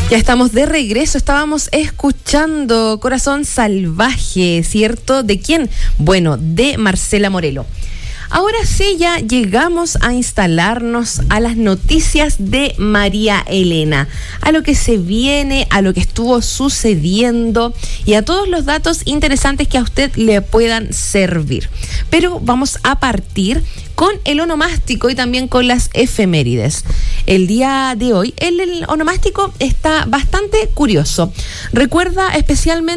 Ya estamos de regreso, estábamos escuchando Corazón Salvaje, ¿cierto? ¿De quién? Bueno, de Marcela Morelo. Ahora sí, ya llegamos a instalarnos a las noticias de María Elena, a lo que se viene, a lo que estuvo sucediendo y a todos los datos interesantes que a usted le puedan servir. Pero vamos a partir con el onomástico y también con las efemérides. El día de hoy, el onomástico está bastante curioso. Recuerda especialmente